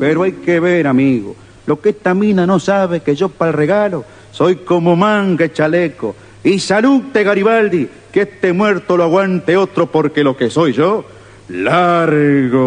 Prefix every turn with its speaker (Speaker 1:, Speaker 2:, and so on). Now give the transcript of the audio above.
Speaker 1: Pero hay que ver, amigo, lo que esta mina no sabe que yo para el regalo soy como manga y chaleco. Y salute Garibaldi, que este muerto lo aguante otro, porque lo que soy yo, largo.